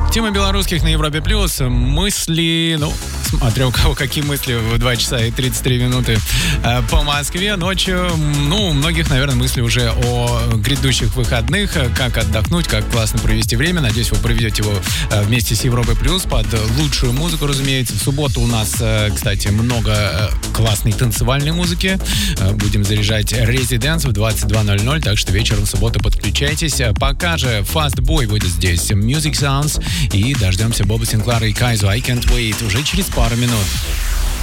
Тема белорусских на Европе Плюс. Мысли, смотря у кого какие мысли в 2 часа и 33 минуты по Москве. Ночью, у многих, наверное, мысли уже о грядущих выходных. Как отдохнуть, как классно провести время. Надеюсь, вы проведете его вместе с Европой Плюс под лучшую музыку, разумеется. В субботу у нас, кстати, много классной танцевальной музыки. Будем заряжать Residence в 22:00, так что вечером в субботу подключайтесь. Пока же Fast Boy будет здесь, Music Sounds, и дождемся Боба Синклара и Кайзу I Can't Wait уже через пару минут.